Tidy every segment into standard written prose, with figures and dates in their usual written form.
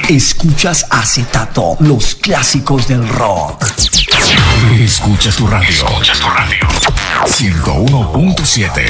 Escuchas Acetato, los clásicos del rock. Escuchas tu radio. 101.7.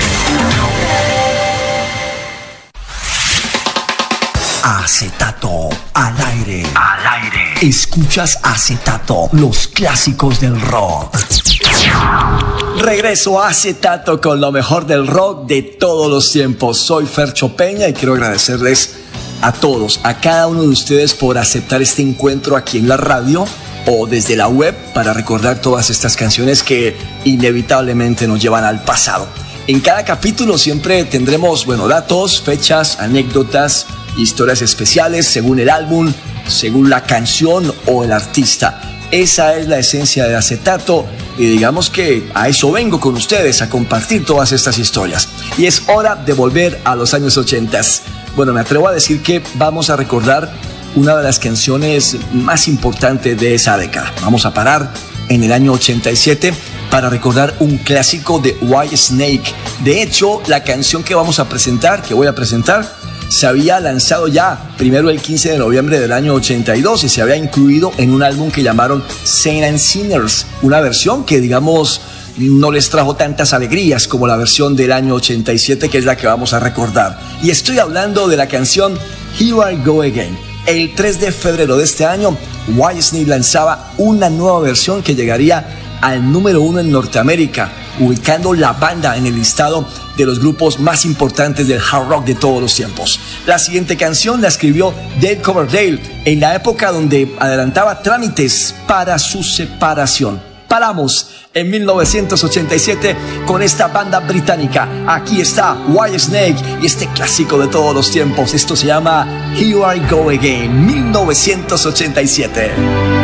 Acetato, al aire. Escuchas Acetato, los clásicos del rock. Regreso a Acetato con lo mejor del rock de todos los tiempos. Soy Fercho Peña y quiero agradecerles a todos, a cada uno de ustedes por aceptar este encuentro aquí en la radio o desde la web para recordar todas estas canciones que inevitablemente nos llevan al pasado. En cada capítulo siempre tendremos, datos, fechas, anécdotas, historias especiales según el álbum, según la canción o el artista. Esa es la esencia de Acetato y digamos que a eso vengo con ustedes, a compartir todas estas historias. Y es hora de volver a los años 80. Bueno, me atrevo a decir que vamos a recordar una de las canciones más importantes de esa década. Vamos a parar en el año 87 para recordar un clásico de Whitesnake. De hecho, la canción que voy a presentar, se había lanzado ya primero el 15 de noviembre del año 82 y se había incluido en un álbum que llamaron Saints and Sinners, una versión que digamos no les trajo tantas alegrías como la versión del año 87, que es la que vamos a recordar. Y estoy hablando de la canción Here I Go Again. El 3 de febrero de este año, Whitesnake lanzaba una nueva versión que llegaría al número 1 en Norteamérica, ubicando la banda en el listado de los grupos más importantes del hard rock de todos los tiempos. La siguiente canción la escribió Dave Coverdale en la época donde adelantaba trámites para su separación. Paramos en 1987 con esta banda británica. Aquí está Whitesnake y este clásico de todos los tiempos. Esto se llama Here I Go Again, 1987.